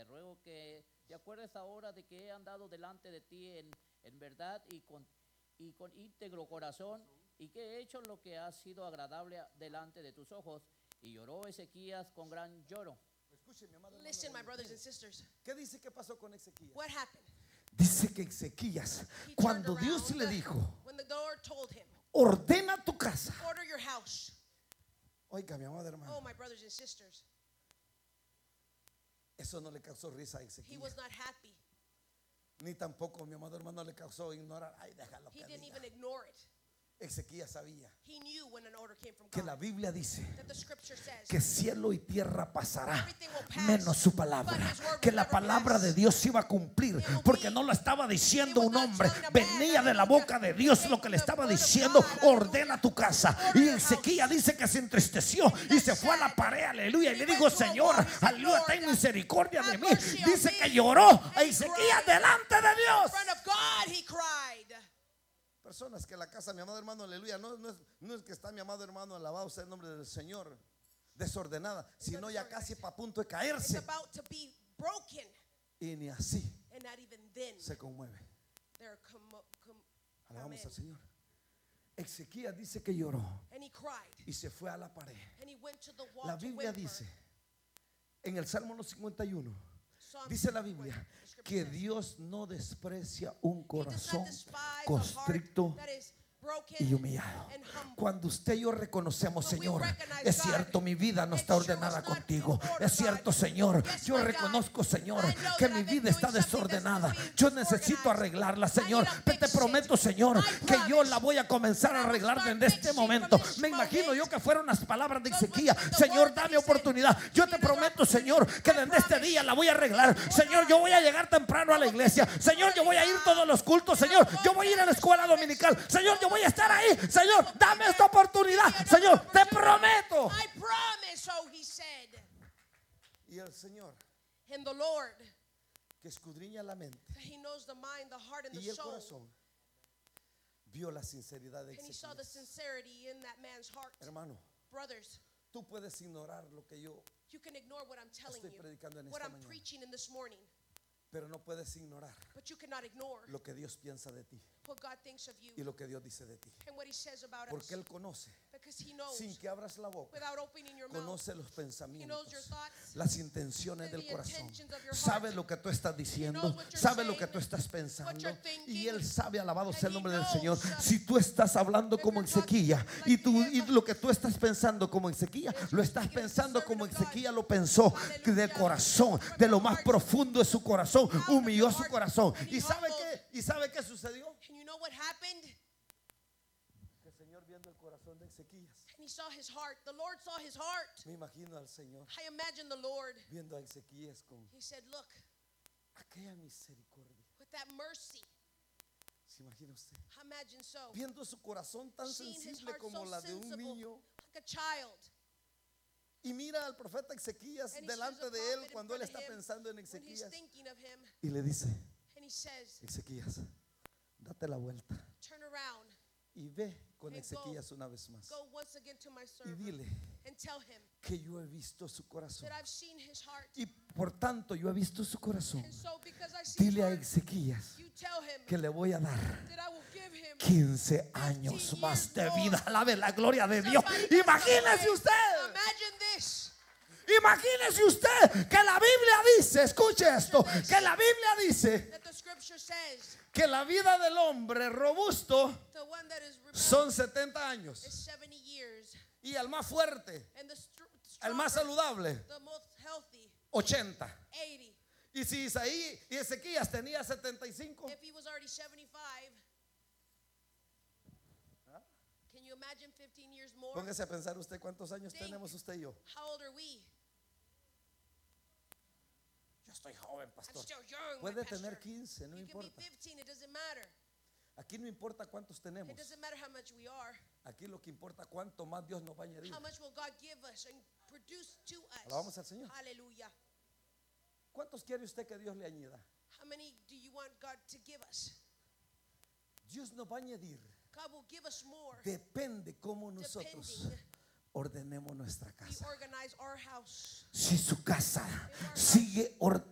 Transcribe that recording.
te ruego que te acuerdes ahora de que he andado delante de ti en verdad y con íntegro corazón, y que he hecho lo que ha sido agradable delante de tus ojos. Y lloró Ezequías con gran lloro. Escuche, mi amado Listen, my hermano. brothers and sisters. ¿Qué dice que pasó con Ezequías? What happened? Dice que Ezequías, He cuando turned Dios around le dijo, when the Lord told him, ordena tu casa. order your house. Oiga, mi amado Oh, hermano, my brothers and sisters. eso no le causó risa a He Ezequías. was not happy. Ni tampoco, mi amado hermano, le causó ignorar. Ay, déjalo He que didn't diga. even ignore it. Ezequías sabía He knew when an order came from que God. la Biblia dice That the scripture says que cielo y tierra pasará, everything will pass, menos su palabra, but his word que will la never palabra pass. de Dios se iba a cumplir, It will porque be. no lo estaba diciendo It was un not hombre, telling a man, venía de la hallelujah. boca de Dios It lo que le came from estaba the word of diciendo, God, hallelujah. ordena tu casa. Order Y your Ezequías house. dice que se entristeció y se fue a la pared, aleluya, y le dijo, Señor, aleluya, ten misericordia de mí. Dice que lloró a Ezequías delante de In Dios. front of God, he cried. Personas que la casa, mi amado hermano, aleluya, no es que está mi amado hermano, alabado sea el nombre del Señor, desordenada, sino ya casi para punto de It's caerse, about to be broken. y ni así And not even then. se conmueve. They're Alabamos Amén. al Señor. Ezequías dice que lloró And he cried. y se fue a la pared. And he went to the wall La to Biblia whimper. dice en el Salmo 51, Psalm dice la 51, Biblia the scripture que says, Dios no desprecia un he does corazón not despise a constricto heart that is broken y humillado. and humble. Cuando usted y yo reconocemos, When we Señor, recognize es God, cierto, mi vida no it está sure ordenada was not contigo. in order, Es cierto, God. Señor, Yes, yo my God. reconozco, Señor, I know que that mi I've been vida está doing something that's desordenada. being Yo necesito disorganized. arreglarla, I Señor. need to Pero te fix it. prometo, Señor, I que yo promise la voy a comenzar a that I will arreglar start desde este fixing momento. from this Me imagino moment. yo que fueron las palabras de Those Ezequías. were the Señor, words that dame he said. oportunidad. Yo te Give me the prometo, opportunity. Señor, que I desde este promise. día la voy a arreglar. Señor, yo voy a llegar temprano a la iglesia. Señor, yo voy a ir todos los cultos. Señor, yo voy a ir a la escuela dominical. Señor, yo voy a estar ahí. Señor, dame esta oportunidad. Señor, te prometo. I promise, so he said. Y el Señor, And the Lord, que escudriña la mente he knows the mind, the heart, and y the el soul. corazón, vio la sinceridad de And he saw the Ezequías. sincerity in that man's heart. Hermano, Brothers, tú puedes ignorar lo que yo, you can ignore what I'm telling Estoy you, predicando en what esta I'm mañana. preaching in this morning, pero no puedes ignorar but you cannot ignore lo que Dios piensa de ti what God thinks of you y lo que Dios dice de ti. and what he says about us. Porque Él conoce, Because he knows, sin que abras la boca, without opening your mouth, conoce los he knows pensamientos, your thoughts, las intenciones the del corazón. intentions of your Sabe heart. lo que tú estás diciendo, knows what you're sabe lo saying, que tú estás what pensando. you're thinking, Y Él sabe, alabado and sea el he nombre del knows, Señor. Si tú estás hablando if como you're talking Ezequías like y him, lo que tú estás pensando como Ezequías, if lo you're estás speaking as a pensando servant como of God, Ezequías lo pensó, que de hallelujah, corazón, from de the lo más heart, profundo de su corazón, out of humilló your su heart, corazón. and he ¿Y sabe humbled. qué? ¿Y sabe qué sucedió? And you know what happened? Que el Señor, viendo el corazón de Ezequías, And he saw his heart. The Lord saw his heart. me imagino al Señor I imagine the Lord. viendo a Ezequías con He said, look, aquella misericordia. with that mercy, ¿Se imagina usted? imagine so, Viendo su corazón tan seeing his sensible heart como so la de un sensible, niño. like a child. Y mira al profeta Ezequías And he delante sees a de él prophet in cuando él front está of him pensando en When he's Ezequías. thinking of him, Y le dice, and he says, Ezequías, date la vuelta turn around, y ve con And Ezequías una vez más. go once again to my Y servant, dile and tell him que yo he visto su corazón. that I've seen his heart. Y por tanto yo he visto su corazón. And so because I see his Dile a heart, Ezequías you tell him que le voy a dar that I will give him 15 años más de vida. Alabe la gloria de Dios. Somebody goes Imagínese away. usted. Imagine this. Imagínese usted que la Biblia dice, escuche esto, que la Biblia dice That the scripture says que la vida del hombre robusto the one that is son 70 años is 70 years, y el más fuerte, and the el más stronger, saludable, the most healthy, 80. 80. Y si Isaí y Ezequías tenía 75, If he was already 75, can you imagine 15 years more? póngase a pensar usted cuántos años Think. tenemos usted y yo. How old are we? Yo estoy joven, I'm pastor. still young, my Puede pastor. tener 15, no You can be importa. 15, it doesn't matter. Aquí no importa cuántos tenemos. It doesn't matter how much we are. Aquí lo que importa cuánto más Dios nos va a añadir. How much will God give us and produce to us? Alabamos al Señor. Hallelujah. ¿Cuántos quiere usted que Dios le añada? How many do you want God to give us? Dios nos va a añadir. God will give us more. Depende cómo nosotros Depending ordenemos nuestra we casa. organize our house. Si su casa sigue